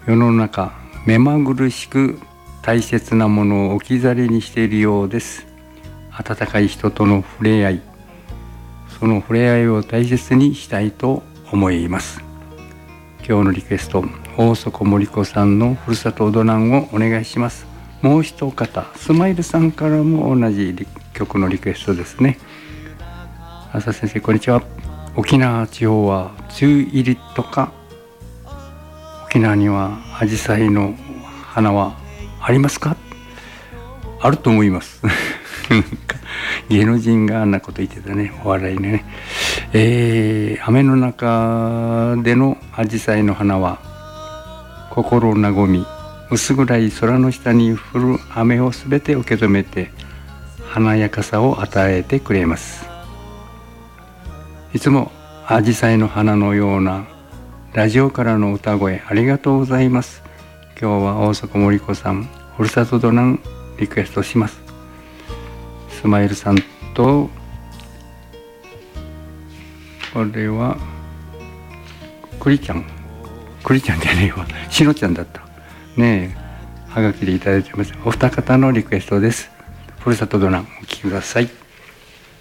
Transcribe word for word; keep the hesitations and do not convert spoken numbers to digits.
世の中目まぐるしく大切なものを置き去りにしているようです。温かい人との触れ合い、その触れ合いを大切にしたいと思います。今日のリクエスト、大底森子さんのふるさとドナンをお願いします。もう一方、スマイルさんからも同じ曲のリクエストですね。浅先生、こんにちは。沖縄地方は梅雨入りとか、沖縄にはアジサイの花はありますか？あると思います芸能人があんなこと言ってたね、お笑いね。えー、雨の中でのアジサイの花は心和み、薄暗い空の下に降る雨をすべて受け止めて華やかさを与えてくれます。いつもアジサイの花のようなラジオからの歌声ありがとうございます。今日は大底森子さん、ふるさとドナンリクエストします。スマイルさんと、これはクリちゃんクリちゃんじゃねえわ、しのちゃんだったねえ、はがきでいただいてます。お二方のリクエストです。ふるさとドナンお聴きください。